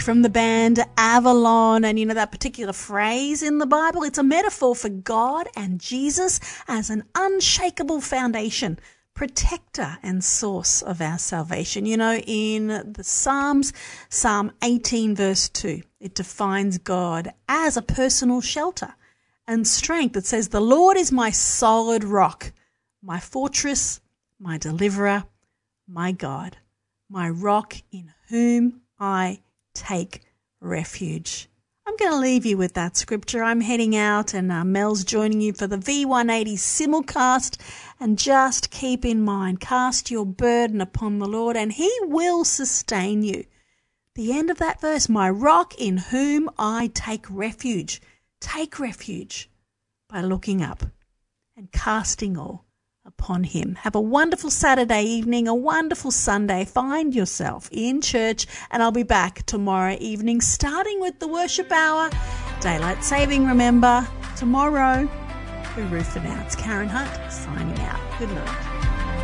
from the band Avalon, and you know that particular phrase in the Bible, it's a metaphor for God and Jesus as an unshakable foundation, protector and source of our salvation. You know, in the Psalms, Psalm 18 verse 2, it defines God as a personal shelter and strength. It says, "The Lord is my solid rock, my fortress, my deliverer, my God, my rock in whom I take refuge." I'm going to leave you with that scripture. I'm heading out, and Mel's joining you for the V180 simulcast. And just keep in mind, cast your burden upon the Lord and he will sustain you. The end of that verse, my rock in whom I take refuge. Take refuge by looking up and casting all upon him. Have a wonderful Saturday evening, a wonderful Sunday. Find yourself in church, and I'll be back tomorrow evening, starting with the worship hour. Daylight saving, remember, tomorrow. Hooroo for now. It's Karen Hunt signing out. Good night.